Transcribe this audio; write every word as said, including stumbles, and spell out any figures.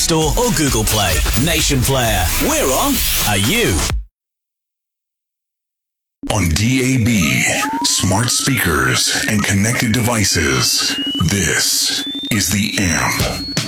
Store or Google Play. Nation Player. We're on. Are you? On D A B, smart speakers, and connected devices, this is The Amp.